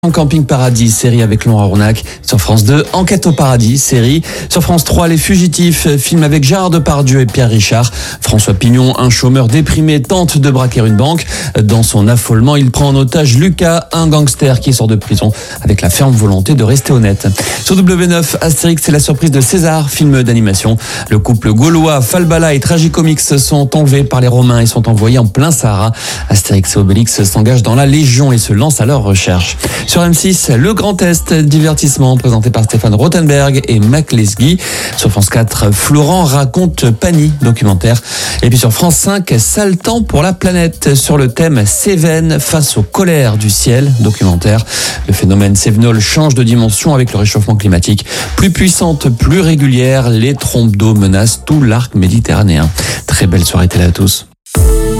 Camping Paradis, série avec Laurent Rournac. Sur France 2, Enquête au paradis, série. Sur France 3, Les Fugitifs, film avec Gérard Depardieu et Pierre Richard. François Pignon, un chômeur déprimé, tente de braquer une banque. Dans son affolement, il prend en otage Lucas, un gangster qui sort de prison avec la ferme volonté de rester honnête. Sur W9, Astérix, c'est la surprise de César, film d'animation. Le couple gaulois Falbala et Tragicomix sont enlevés par les Romains et sont envoyés en plein Sahara. Astérix et Obélix s'engagent dans la Légion et se lancent à leur recherche. Sur M6, le Grand Est, divertissement présenté par Stéphane Rothenberg et Mac Lesguy. Sur France 4, Florent raconte Pani, documentaire. Et puis sur France 5, Sale temps pour la planète, sur le thème Cévennes face aux colères du ciel, documentaire. Le phénomène Cévenol change de dimension avec le réchauffement climatique. Plus puissante, plus régulière, les trompes d'eau menacent tout l'arc méditerranéen. Très belle soirée télé à tous.